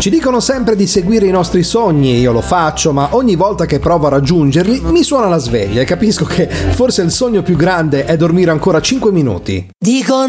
Ci dicono sempre di seguire i nostri sogni, io lo faccio, ma ogni volta che provo a raggiungerli mi suona la sveglia e capisco che forse il sogno più grande è dormire ancora 5 minuti. Dicono